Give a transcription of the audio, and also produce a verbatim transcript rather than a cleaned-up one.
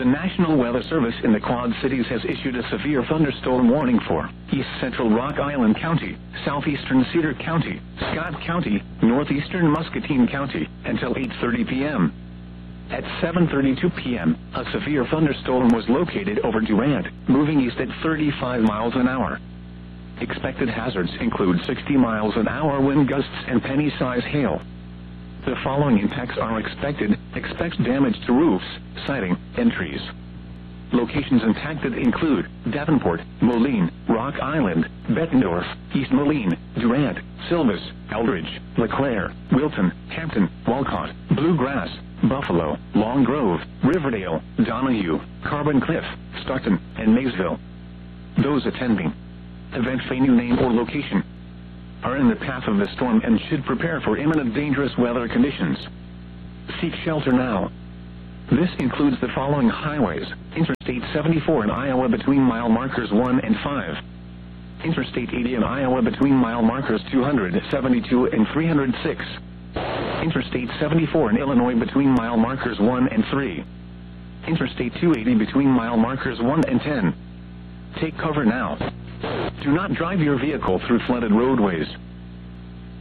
National Weather Service in the Quad Cities has issued a severe thunderstorm warning for East Central Rock Island County, Southeastern Cedar County, Scott County, Northeastern Muscatine County, until eight thirty p m At seven thirty-two p m, a severe thunderstorm was located over Durant, moving east at thirty-five miles an hour. Expected hazards include sixty miles an hour wind gusts and penny-size hail. The following impacts are expected. Expect damage to roofs, siding, and trees. Locations impacted include Davenport, Moline, Rock Island, Bettendorf, East Moline, Durant, Silvis, Eldridge, LeClaire, Wilton, Hampton, Walcott, Bluegrass, Buffalo, Long Grove, Riverdale, Donahue, Carbon Cliff, Stockton, and Maysville. Those attending event venue name or location are in the path of the storm and should prepare for imminent dangerous weather conditions. Seek shelter now. This includes the following highways: Interstate seventy-four in Iowa between mile markers one and five. Interstate eighty in Iowa between mile markers two hundred seventy-two and three hundred six. Interstate seventy-four in Illinois between mile markers one and three. Interstate two eighty between mile markers one and ten. Take cover now. Do not drive your vehicle through flooded roadways.